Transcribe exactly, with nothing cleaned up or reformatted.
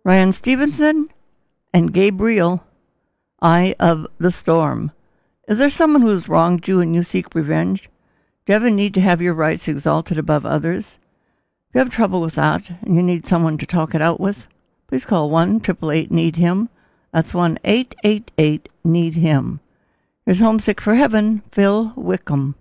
Ryan Stevenson and Gabriel, Eye of the Storm. Is there someone who has wronged you and you seek revenge? Do you have a need to have your rights exalted above others? If you have trouble with that and you need someone to talk it out with, please call one eight eight eight need him. That's one eight eight eight need him. Here's Homesick for Heaven, Phil Wickham.